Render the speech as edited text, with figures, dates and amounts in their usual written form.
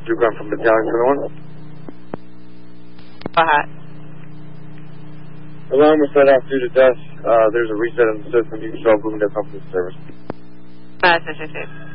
Duke, I'm from Battalion 21. Go ahead. Alarm was set off due to dust. There's a reset in the system. You can show up moving to company service. Sí.